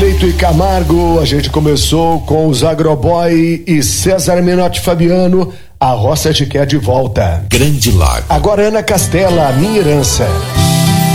Cleito e Camargo, a gente começou com os Agroboy e César Menotti Fabiano, A Roça Te Quer de Volta. Grande Lago. Agora Ana Castela, Minha Herança.